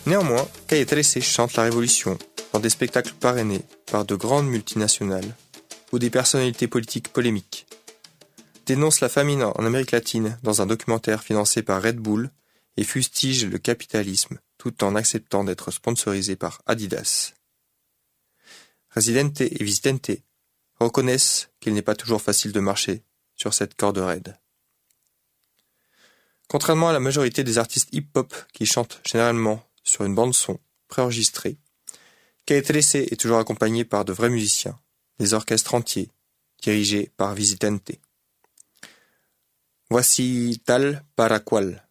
Néanmoins, Calle 13 chante la révolution dans des spectacles parrainés par de grandes multinationales ou des personnalités politiques polémiques, dénonce la famine en Amérique latine dans un documentaire financé par Red Bull et fustige le capitalisme tout en acceptant d'être sponsorisé par Adidas. Residente et Visitente reconnaissent qu'il n'est pas toujours facile de marcher sur cette corde raide. Contrairement à la majorité des artistes hip-hop qui chantent généralement sur une bande-son préenregistrée, Calle 13 est toujours accompagné par de vrais musiciens, des orchestres entiers, dirigés par Visitente. Voici Tal para Cual.